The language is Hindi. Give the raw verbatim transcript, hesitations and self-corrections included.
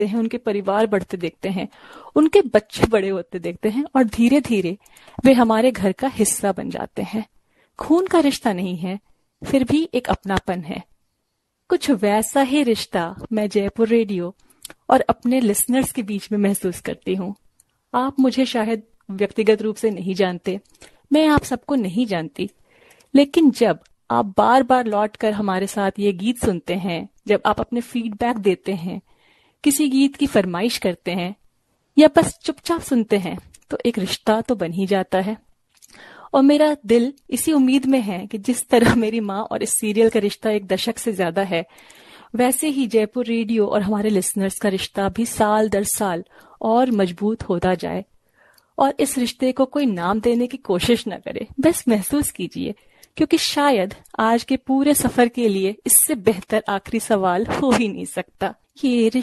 हैं, उनके परिवार बढ़ते देखते हैं, उनके बच्चे बड़े होते देखते हैं और धीरे धीरे वे हमारे घर का हिस्सा बन जाते हैं। खून का रिश्ता नहीं है, फिर भी एक अपनापन है। कुछ वैसा ही रिश्ता मैं जयपुर रेडियो और अपने लिसनर्स के बीच में महसूस करती हूँ। आप मुझे शायद व्यक्तिगत रूप से नहीं जानते, मैं आप सबको नहीं जानती, लेकिन जब आप बार बार लौट कर हमारे साथ ये गीत सुनते हैं, जब आप अपने फीडबैक देते हैं, किसी गीत की फरमाइश करते हैं या बस चुपचाप सुनते हैं, तो एक रिश्ता तो बन ही जाता है। और मेरा दिल इसी उम्मीद में है कि जिस तरह मेरी माँ और इस सीरियल का रिश्ता एक दशक से ज्यादा है, वैसे ही जयपुर रेडियो और हमारे लिसनर्स का रिश्ता भी साल दर साल और मजबूत होता जाए। और इस रिश्ते को कोई नाम देने की कोशिश न करे, बस महसूस कीजिए, क्योंकि शायद आज के पूरे सफर के लिए इससे बेहतर आखिरी सवाल हो ही नहीं सकता। ये